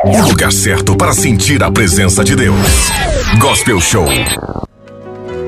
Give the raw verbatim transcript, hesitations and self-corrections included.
O lugar certo para sentir a presença de Deus. Gospel Show.